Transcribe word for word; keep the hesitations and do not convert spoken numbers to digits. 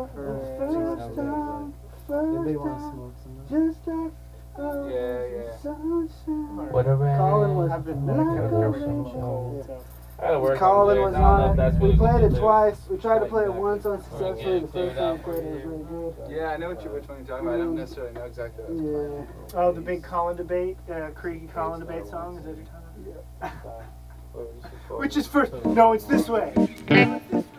first time, first They want to time, smoke some. just like oh, Yeah, yeah. sunshine. Whatever. Colin was I've been like medicated a for some rainbow. cold, so. I gotta work Colin on was lyrics. I don't know if on that's it. what We you played can it do. twice. We tried to play it Exactly. once Alright, unsuccessfully. yeah, The clear first it time out we for played it was you. really good. Yeah, I know what you, which one you're talking about. I don't necessarily know exactly what it's called. Yeah. Oh, the big Colin debate, uh, Creaky Colin debate song, is that what you're talking about? Yeah. What was it called? Which is first? No, it's this way.